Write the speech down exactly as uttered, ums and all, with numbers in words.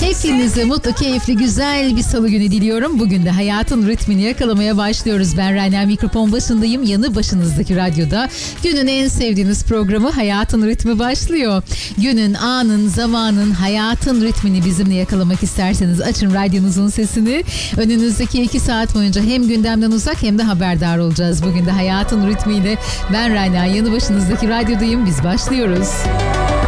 Hepinize mutlu, keyifli, güzel bir salı günü diliyorum. Bugün de hayatın ritmini yakalamaya başlıyoruz. Ben Rayna, mikrofon başındayım. Yanı başınızdaki radyoda günün en sevdiğiniz programı Hayatın Ritmi başlıyor. Günün, anın, zamanın, hayatın ritmini bizimle yakalamak isterseniz açın radyonuzun sesini. Önünüzdeki iki saat boyunca hem gündemden uzak hem de haberdar olacağız. Bugün de hayatın ritmiyle ben Rayna, yanı başınızdaki radyodayım. Biz başlıyoruz.